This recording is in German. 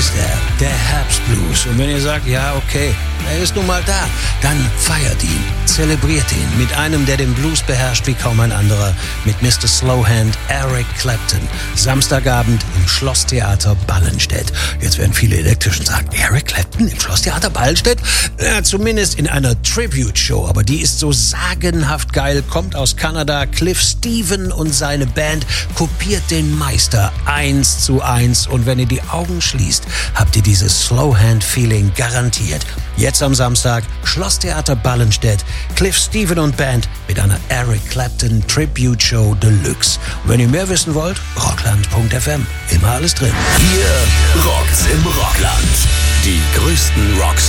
Der Herbstblues. Und wenn ihr sagt, ja, okay, er ist nun mal da, dann feiert ihn, zelebriert ihn mit einem, der den Blues beherrscht wie kaum ein anderer, mit Mr. Slowhand, Eric Clapton. Samstagabend im Schlosstheater Ballenstedt. Jetzt werden viele Elektrischen sagen, Eric Clapton im Schlosstheater Ballenstedt? Ja, zumindest in einer Tribute-Show, aber die ist so sagenhaft geil, kommt aus Kanada. Cliff Steven und seine Band kopiert den Meister 1:1 und wenn ihr die Augen schließt, habt ihr dieses Slowhand-Feeling garantiert. Jetzt am Samstag, Schlosstheater Ballenstedt, Cliff Steven und Band mit einer Eric Clapton Tribute Show Deluxe. Und wenn ihr mehr wissen wollt, rockland.fm, immer alles drin. Hier rockt's im Rockland. Die größten Rocksongs